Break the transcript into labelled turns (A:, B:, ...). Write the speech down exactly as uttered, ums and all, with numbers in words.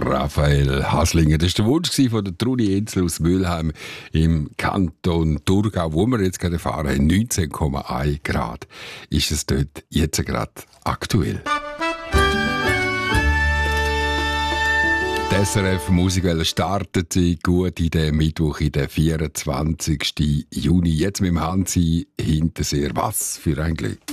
A: Raphael Haslinger. Das war der Wunsch von der Trudi Enzel aus Mülheim im Kanton Thurgau, wo wir jetzt gerade fahren. neunzehn Komma eins Grad ist es dort jetzt gerade aktuell. Die S R F Musikwelle startet sie gut in den Mittwoch, in den vierundzwanzigsten Juni. Jetzt mit dem Hansi Hinterseher. Was für ein Glück.